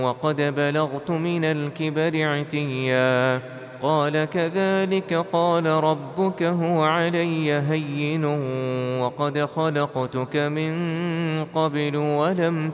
وقد بلغت من الكبر عتيا. قال كذلك قال ربك هو علي هين وقد خلقتك من قبل ولم